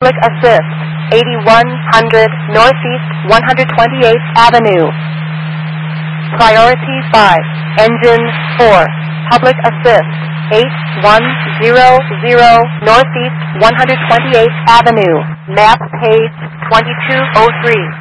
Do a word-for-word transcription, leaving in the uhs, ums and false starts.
Public Assist, eighty-one hundred Northeast one hundred twenty-eighth Avenue. Priority five, Engine four, Public Assist, eight one zero zero Northeast one hundred twenty-eighth Avenue. Map page twenty-two oh three.